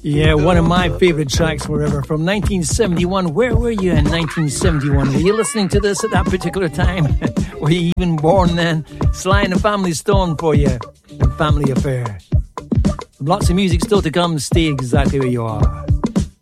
Yeah, one of my favorite tracks forever from 1971. Where were you in 1971? Were you listening to this at that particular time? Were you even born then? Sly and the Family Stone for you. And Family Affair. Lots of music still to come. Stay exactly where you are.